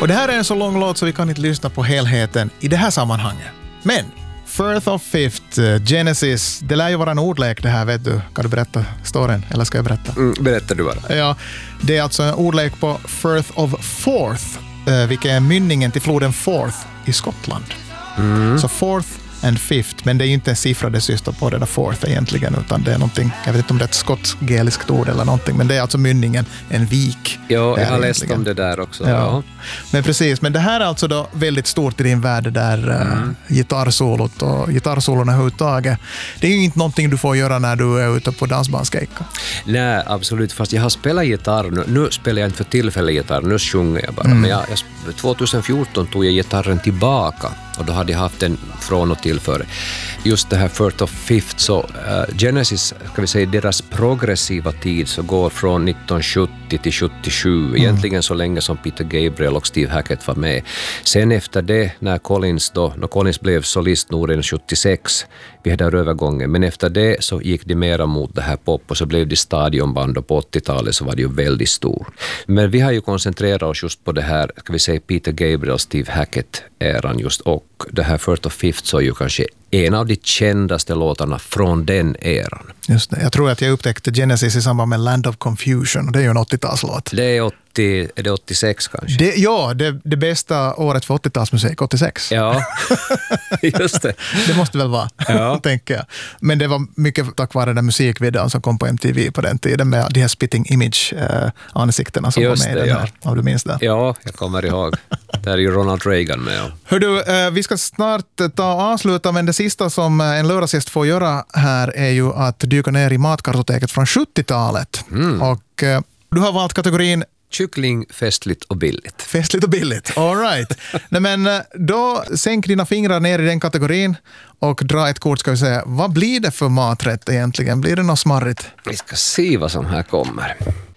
Och det här är en så lång låt så vi kan inte lyssna på helheten i det här sammanhanget. Men Firth of Fifth, Genesis, det lär ju vara en ordlek det här, vet du. Kan du berätta storyn, eller ska jag berätta? Berätta du bara. Ja, det är alltså en ordlek på Firth of Forth, vilket är mynningen till floden Forth i Skottland. Så Forth and Fifth, men det är ju inte en siffra det syftar på det där Forth egentligen, utan det är någonting, jag vet inte om det är ett skotsk-geliskt ord eller någonting, men det är alltså mynningen, en vik. Ja, jag har läst om det där också. Ja. Men precis, men det här är alltså då väldigt stort i din värld där gitarrsolot och gitarrsolorna överhuvudtaget. Det är ju inte någonting du får göra när du är ute på dansbandskejka. Nej, absolut, fast jag har spelat gitarr. Nu spelar jag inte för tillfället gitarr, nu sjunger jag bara. Men 2014 tog jag gitarren tillbaka och då hade jag haft den från och till för just det här Firth of Fifth. Så Genesis, ska vi säga, deras progressiva tid så går från 1970 till 77, egentligen så länge som Peter Gabriel och Steve Hackett var med. Sen efter det, när Collins blev solist Norden 76, vi hade övergången, men efter det så gick det mera mot det här pop och så blev det stadionband, och på 80-talet så var det ju väldigt stor. Men vi har ju koncentrerat oss just på det här, ska vi säga, Peter Gabriel, Steve Hackett-eran just, och det här Firth of Fifth så är ju kanske en av de kändaste låtarna från den eran. Just det. Jag tror att jag upptäckte Genesis i samband med Land of Confusion, och det är ju en 80-talslåt. Det är det 86 kanske? Det bästa året för 80-talsmusik, 86. Ja, just det. Det måste väl vara, tänker jag. Men det var mycket tack vare den musikvideon som kom på MTV på den tiden med de här spitting image-ansiktena som just var med i den här, om du minns det. Ja, jag kommer ihåg. Där är ju Ronald Reagan med. Hör du, vi ska snart avsluta, men det sista som en lördagsgäst får göra här är ju att dyka ner i matkartoteket från 70-talet. Och du har valt kategorin kyckling, festligt och billigt. Festligt och billigt, all right. Nej, men då sänk dina fingrar ner i den kategorin och dra ett kort, ska vi säga. Vad blir det för maträtt egentligen? Blir det något smarrigt? Vi ska se vad som här kommer.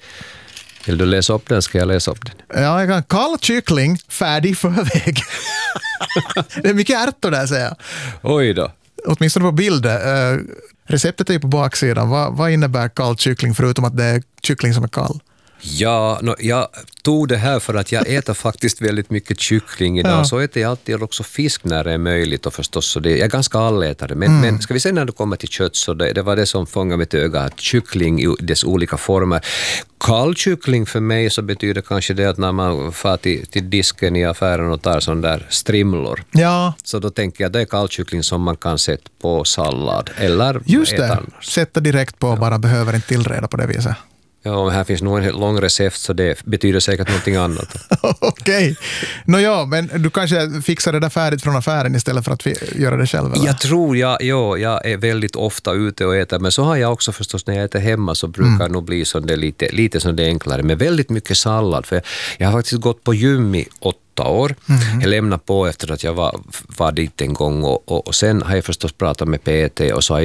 Vill du läsa upp den? Ska jag läsa upp den? Ja, jag kan. Kall kyckling, färdig förväg. Det är mycket ärtor där, säger jag. Oj då. Åtminstone på bilder. Receptet är ju på baksidan. Vad innebär kall kyckling förutom att det är kyckling som är kall? Ja, jag tog det här för att jag äter faktiskt väldigt mycket kyckling idag. Så äter jag alltid också fisk när det är möjligt, och förstås så jag är ganska allätare. Men ska vi säga när det kommer till kött, så det var det som fångade mitt öga, att kyckling i dess olika former. Kallkyckling för mig så betyder kanske det att när man far till disken i affären och tar sån där strimlor. Ja. Så då tänker jag att det är kallkyckling som man kan sätta på sallad eller just äta det, annars. Sätta direkt på, bara behöver inte tillreda på det viset. Ja, här finns nog en lång recept, så det betyder säkert någonting annat. Okej. Nåja, men du kanske fixar det där färdigt från affären istället för att göra det själv, eller? Jag tror, jag är väldigt ofta ute och äter, men så har jag också förstås när jag äter hemma så brukar det nog bli så det lite så det enklare, med väldigt mycket sallad. För jag har faktiskt gått på gym i 8 år. Jag lämnade på efter att jag var dit en gång och sen har jag förstås pratat med PT och så har